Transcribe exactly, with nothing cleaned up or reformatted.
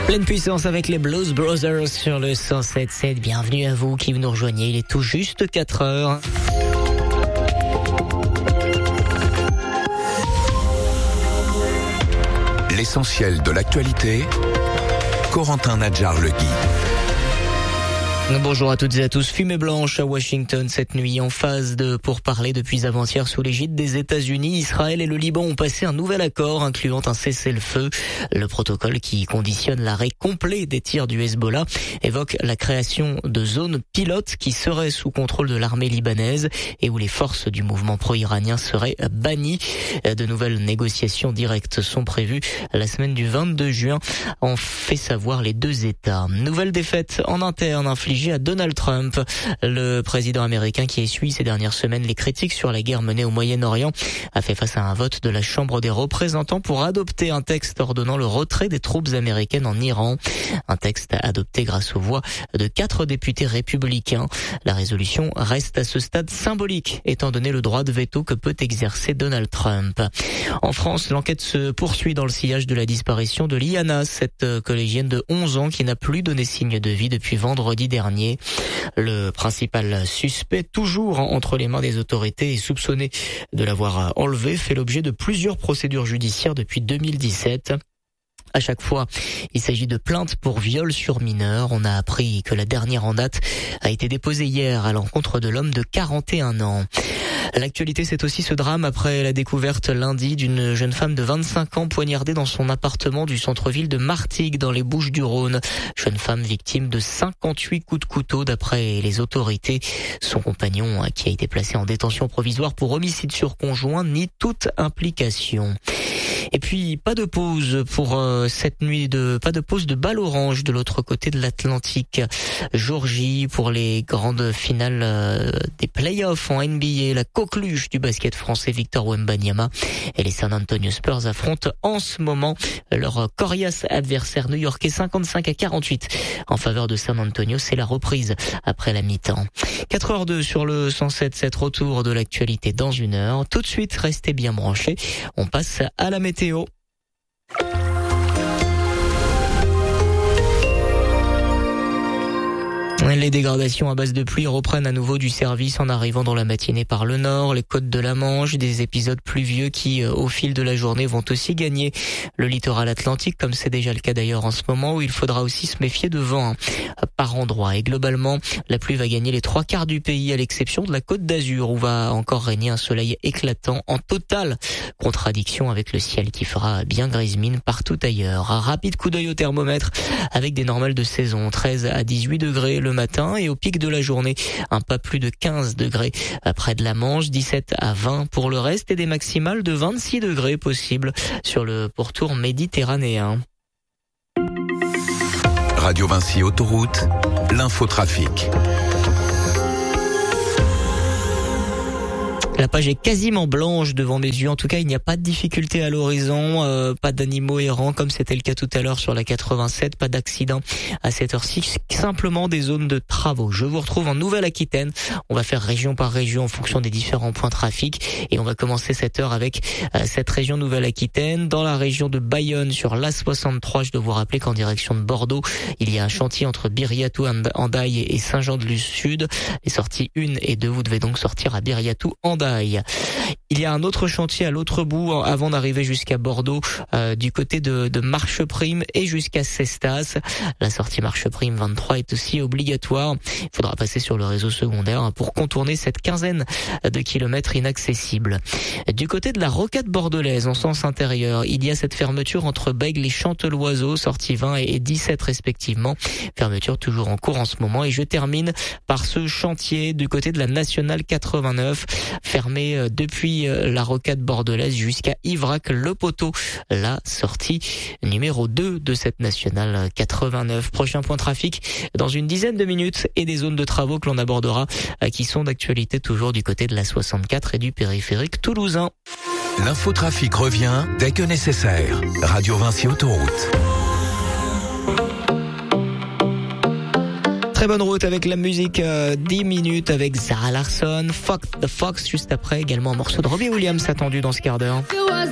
Pleine puissance avec les Blues Brothers sur le cent sept sept. Bienvenue à vous qui nous rejoignez. Il est tout juste quatre heures. L'essentiel de l'actualité, Corentin Nadjar-Legui. Bonjour à toutes et à tous. Fumée blanche à Washington cette nuit en phase de pourparlers depuis avant-hier sous l'égide des États-Unis. Israël et le Liban ont passé un nouvel accord incluant un cessez-le-feu. Le protocole qui conditionne l'arrêt complet des tirs du Hezbollah évoque la création de zones pilotes qui seraient sous contrôle de l'armée libanaise et où les forces du mouvement pro-iranien seraient bannies. De nouvelles négociations directes sont prévues la semaine du vingt-deux juin, en fait savoir les deux États. Nouvelle défaite en interne infligée à Donald Trump. Le président américain qui essuie ces dernières semaines les critiques sur la guerre menée au Moyen-Orient a fait face à un vote de la Chambre des représentants pour adopter un texte ordonnant le retrait des troupes américaines en Iran. Un texte adopté grâce aux voix de quatre députés républicains. La résolution reste à ce stade symbolique, étant donné le droit de veto que peut exercer Donald Trump. En France, l'enquête se poursuit dans le sillage de la disparition de Liana, cette collégienne de onze ans qui n'a plus donné signe de vie depuis vendredi dernier. Le principal suspect, toujours entre les mains des autorités et soupçonné de l'avoir enlevé, fait l'objet de plusieurs procédures judiciaires depuis deux mille dix-sept. À chaque fois, il s'agit de plaintes pour viol sur mineur. On a appris que la dernière en date a été déposée hier à l'encontre de l'homme de quarante et un ans. L'actualité, c'est aussi ce drame après la découverte lundi d'une jeune femme de vingt-cinq ans poignardée dans son appartement du centre-ville de Martigues dans les Bouches-du-Rhône. Jeune femme victime de cinquante-huit coups de couteau d'après les autorités. Son compagnon, qui a été placé en détention provisoire pour homicide sur conjoint, nie toute implication. Et puis pas de pause pour euh, cette nuit de pas de pause de balle orange de l'autre côté de l'Atlantique. Jour J pour les grandes finales euh, des playoffs en N B A. La coqueluche du basket français Victor Wembanyama et les San Antonio Spurs affrontent en ce moment leur coriace adversaire new-yorkais cinquante-cinq à quarante-huit en faveur de San Antonio. C'est la reprise après la mi-temps. quatre heures deux sur le cent sept sept, retour de l'actualité dans une heure. Tout de suite, restez bien branchés. On passe à la météo. Les dégradations à base de pluie reprennent à nouveau du service en arrivant dans la matinée par le nord, les côtes de la Manche, des épisodes pluvieux qui, au fil de la journée, vont aussi gagner le littoral atlantique, comme c'est déjà le cas d'ailleurs en ce moment, où il faudra aussi se méfier de vent hein, par endroits. Et globalement, la pluie va gagner les trois quarts du pays, à l'exception de la Côte d'Azur, où va encore régner un soleil éclatant, en totale contradiction avec le ciel qui fera bien grise mine partout ailleurs. Un rapide coup d'œil au thermomètre, avec des normales de saison, treize à dix-huit degrés le matin, et au pic de la journée, un pas plus de quinze degrés près de la Manche, dix-sept à vingt pour le reste et des maximales de vingt-six degrés possibles sur le pourtour méditerranéen. Radio Vinci Autoroute, l'infotrafic. La page est quasiment blanche devant mes yeux. En tout cas, il n'y a pas de difficulté à l'horizon, euh, pas d'animaux errants comme c'était le cas tout à l'heure sur la quatre-vingt-sept, pas d'accident à cette heure-ci, simplement des zones de travaux. Je vous retrouve en Nouvelle-Aquitaine. On va faire région par région en fonction des différents points trafic et on va commencer cette heure avec euh, cette région Nouvelle-Aquitaine. Dans la région de Bayonne, sur l'A soixante-trois, je dois vous rappeler qu'en direction de Bordeaux, il y a un chantier entre Biriatou, Andaille et Saint-Jean-de-Luz-Sud. Les sorties un et deux, vous devez donc sortir à Biriatou, Andaille. Il y a un autre chantier à l'autre bout avant d'arriver jusqu'à Bordeaux, euh, du côté de, de Marcheprime et jusqu'à Cestas. La sortie Marcheprime vingt-trois est aussi obligatoire. Il faudra passer sur le réseau secondaire pour contourner cette quinzaine de kilomètres inaccessibles. Du côté de la rocade bordelaise, en sens intérieur, il y a cette fermeture entre Bègles et Chanteloiseau, sortie vingt et dix-sept respectivement. Fermeture toujours en cours en ce moment. Et je termine par ce chantier du côté de la nationale quatre-vingt-neuf, fermé depuis la rocade bordelaise jusqu'à Ivrac-le-Poteau, la sortie numéro deux de cette nationale quatre-vingt-neuf. Prochain point trafic dans une dizaine de minutes et des zones de travaux que l'on abordera qui sont d'actualité toujours du côté de la soixante-quatre et du périphérique toulousain. L'infotrafic revient dès que nécessaire. Radio Vinci Autoroute. Très bonne route avec la musique euh, dix minutes avec Zara Larsson, Fuck the Fox juste après, également un morceau de Robbie Williams attendu dans ce quart d'heure.